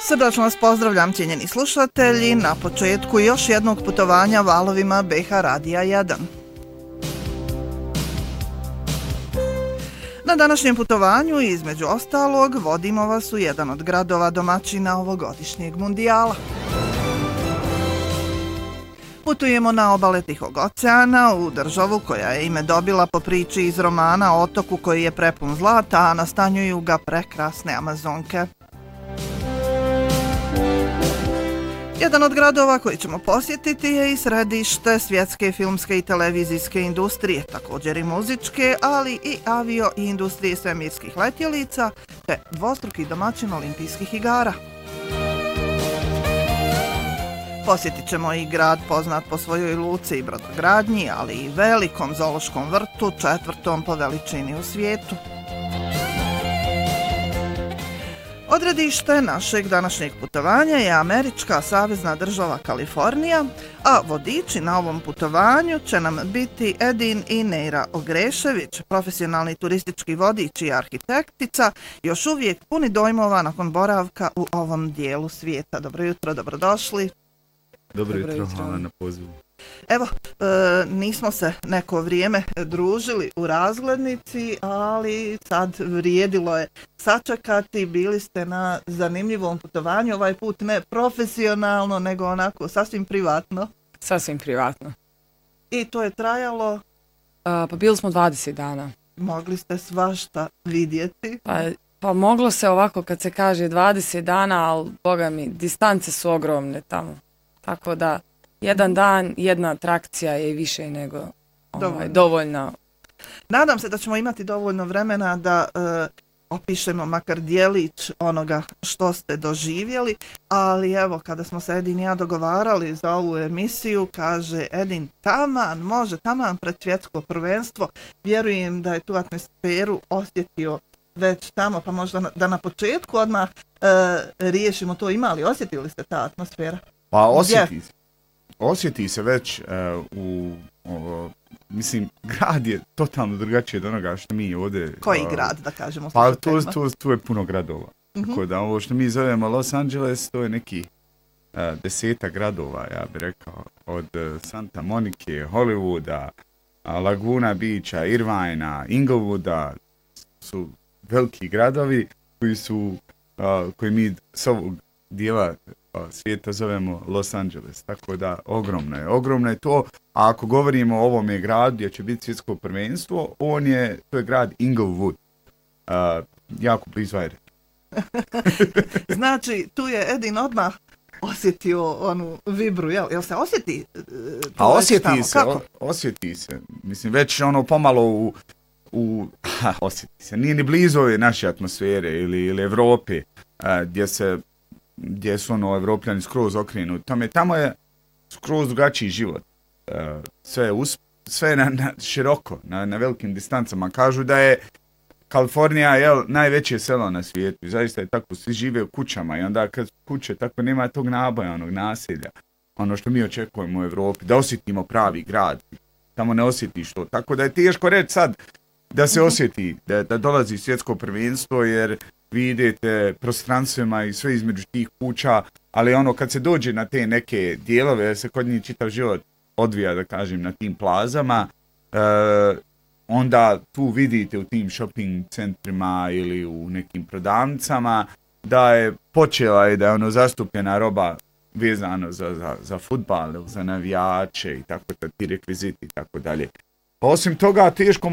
Srdačno vas pozdravljam, cijenjeni slušatelji, na početku još jednog putovanja valovima BH Radija 1. Na današnjem putovanju, između ostalog, vodimo vas u jedan od gradova domaćina ovogodišnjeg mundijala. Putujemo na obale Tihog oceana, u državu koja je ime dobila po priči iz romana o otoku koji je prepun zlata, a nastanjuju ga prekrasne Amazonke. Jedan od gradova koji ćemo posjetiti je i središte svjetske filmske i televizijske industrije, također i muzičke, ali i avio i industrije svemirskih letjelica, te dvostruki domaćin olimpijskih igara. Posjetit ćemo i grad poznat po svojoj luci i brodogradnji, ali i velikom zoološkom vrtu, četvrtom po veličini u svijetu. Odredište našeg današnjeg putovanja je američka savezna država Kalifornija, a vodiči na ovom putovanju će nam biti Edin i Neira Ogrešević, profesionalni turistički vodič i arhitektica, još uvijek puni dojmova nakon boravka u ovom dijelu svijeta. Dobro jutro, dobrodošli. Dobro jutro, hvala na pozivu. Evo, nismo se neko vrijeme družili u razglednici, ali sad vrijedilo je sačekati, bili ste na zanimljivom putovanju, ovaj put ne profesionalno, nego onako sasvim privatno. Sasvim privatno. I to je trajalo? Pa bili smo 20 dana. Mogli ste svašta vidjeti? Pa moglo se ovako kad se kaže 20 dana, ali boga mi, distance su ogromne tamo. Tako da jedan dan, jedna atrakcija je više nego dovoljna. Nadam se da ćemo imati dovoljno vremena da opišemo makar dijelić onoga što ste doživjeli, ali evo kada smo se Edin i ja dogovarali za ovu emisiju, kaže Edin taman pred svjetsko prvenstvo, vjerujem da je tu atmosferu osjetio već tamo, pa možda da na početku odmah riješimo to, osjetili ste ta atmosfera? Pa osjeti se već mislim, grad je totalno drugačiji od onoga što mi ovdje... Koji grad, da kažemo? Pa tu je puno gradova. Tako da ovo što mi zovemo Los Angeles, to je neki 10 gradova, ja bih rekao, od Santa Monike, Hollywooda, Laguna Beacha, Irvina, Inglewooda, su veliki gradovi koji mi s ovog dijela svijeta zovemo Los Angeles, tako da ogromno je to, a ako govorimo o ovome gradu gdje će biti svjetsko prvenstvo, to je grad Inglewood, jako blizu Ajde. Znači, tu je Edin odmah osjetio onu vibru, jel se osjeti? A osjeti se, mislim već pomalo osjeti se, nije ni blizu ove naše atmosfere ili Evrope, gdje su Evropljani skroz okrenuti. Tamo je skroz drugačiji život. Sve je na široko, na velikim distancama. Kažu da je Kalifornija najveće selo na svijetu. I zaista je tako, svi žive u kućama i onda kad kuće, tako nema tog naboja, onog naselja. Ono što mi očekujemo u Evropi, da osjetimo pravi grad. Tamo ne osjetiš to. Tako da je teško reći sad da se osjeti da dolazi svjetsko prvenstvo, jer vi idete prostranstvima i sve između tih kuća, ali kad se dođe na te neke dijelove, se kod njih čitav život odvija, da kažem, na tim plazama, onda tu vidite u tim shopping centrima ili u nekim prodavnicama da je počela i da je zastupljena roba vezano za fudbal, za navijače i tako da ti rekviziti i tako dalje. Pa osim toga, teško